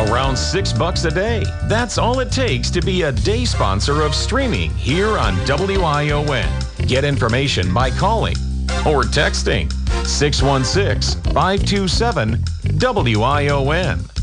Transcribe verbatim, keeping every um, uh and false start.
Around six bucks a day. That's all it takes to be a day sponsor of streaming here on W I O N. Get information by calling or texting six one six, five two seven, W I O N.